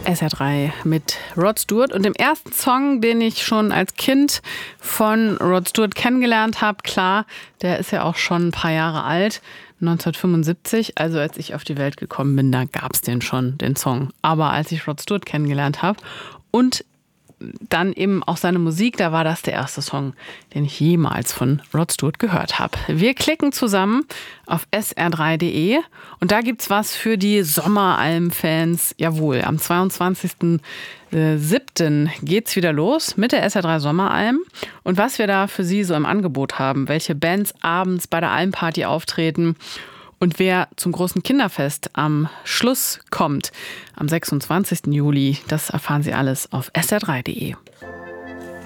SR3 mit Rod Stewart und dem ersten Song, den ich schon als Kind von Rod Stewart kennengelernt habe. Klar, der ist ja auch schon ein paar Jahre alt, 1975. Also als ich auf die Welt gekommen bin, da gab es den schon, den Song. Aber als ich Rod Stewart kennengelernt habe und dann eben auch seine Musik, da war das der erste Song, den ich jemals von Rod Stewart gehört habe. Wir klicken zusammen auf sr3.de und da gibt's was für die Sommeralm-Fans. Jawohl, am 22.07. geht's wieder los mit der SR3 Sommeralm. Und was wir da für Sie so im Angebot haben, welche Bands abends bei der Almparty auftreten und wer zum großen Kinderfest am Schluss kommt, am 26. Juli, das erfahren Sie alles auf sr3.de.